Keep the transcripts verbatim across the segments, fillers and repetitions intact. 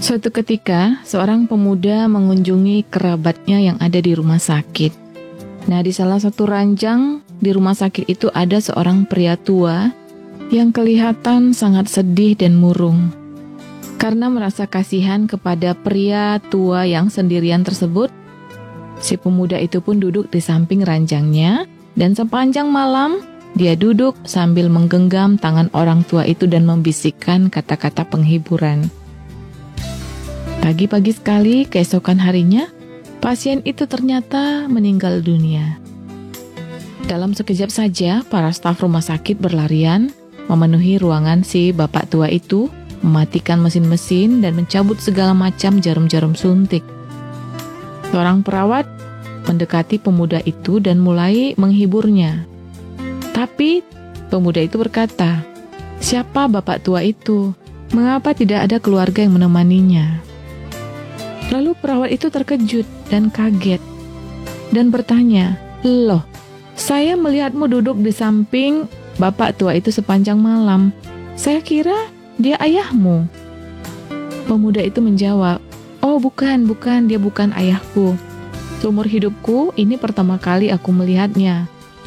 Suatu ketika, seorang pemuda mengunjungi kerabatnya yang ada di rumah sakit. Nah, di salah satu ranjang di rumah sakit itu ada seorang pria tua yang kelihatan sangat sedih dan murung. Karena merasa kasihan kepada pria tua yang sendirian tersebut, si pemuda itu pun duduk di samping ranjangnya, dan sepanjang malam dia duduk sambil menggenggam tangan orang tua itu dan membisikkan kata-kata penghiburan. Pagi-pagi sekali keesokan harinya, pasien itu ternyata meninggal dunia. Dalam sekejap saja, para staf rumah sakit berlarian memenuhi ruangan si bapak tua itu, mematikan mesin-mesin dan mencabut segala macam jarum-jarum suntik. Seorang perawat mendekati pemuda itu dan mulai menghiburnya. Tapi pemuda itu berkata, "Siapa bapak tua itu? Mengapa tidak ada keluarga yang menemaninya?" Lalu perawat itu terkejut dan kaget dan bertanya, "Loh, saya melihatmu duduk di samping bapak tua itu sepanjang malam. Saya kira dia ayahmu." Pemuda itu menjawab, "Oh bukan, bukan, dia bukan ayahku. Seumur hidupku, ini pertama kali aku melihatnya.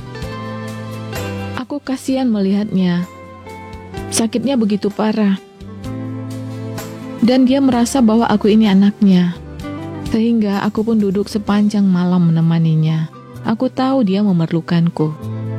Aku kasihan melihatnya. Sakitnya begitu parah. Dan dia merasa bahwa aku ini anaknya. Sehingga aku pun duduk sepanjang malam menemaninya. Aku tahu dia memerlukanku."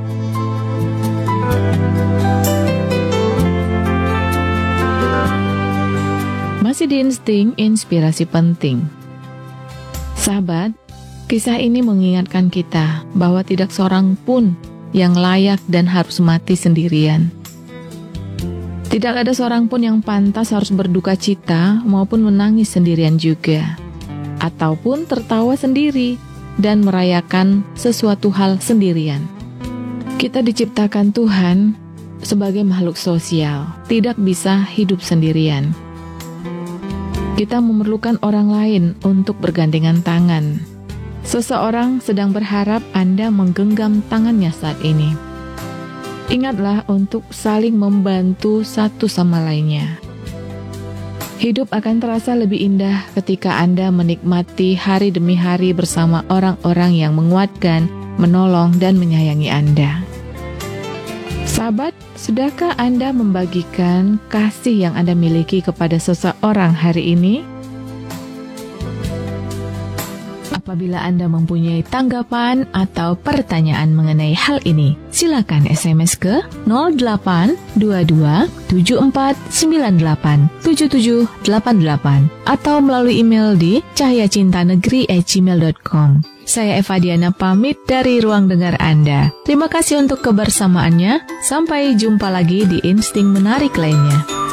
Masih di insting inspirasi penting. Sahabat, kisah ini mengingatkan kita bahwa tidak seorang pun yang layak dan harus mati sendirian. Tidak ada seorang pun yang pantas harus berduka cita maupun menangis sendirian juga, ataupun tertawa sendiri dan merayakan sesuatu hal sendirian. Kita diciptakan Tuhan sebagai makhluk sosial, tidak bisa hidup sendirian. Kita memerlukan orang lain untuk bergandengan tangan. Seseorang sedang berharap Anda menggenggam tangannya saat ini. Ingatlah untuk saling membantu satu sama lainnya. Hidup akan terasa lebih indah ketika Anda menikmati hari demi hari bersama orang-orang yang menguatkan, menolong, dan menyayangi Anda. Sahabat, sudahkah Anda membagikan kasih yang Anda miliki kepada seseorang hari ini? Apabila Anda mempunyai tanggapan atau pertanyaan mengenai hal ini, silakan S M S ke nol delapan dua dua tujuh empat sembilan delapan tujuh tujuh delapan delapan atau melalui email di cahyacintanegeri at gmail dot com. Saya Eva Diana pamit dari Ruang Dengar Anda. Terima kasih untuk kebersamaannya. Sampai jumpa lagi di Insting Menarik lainnya.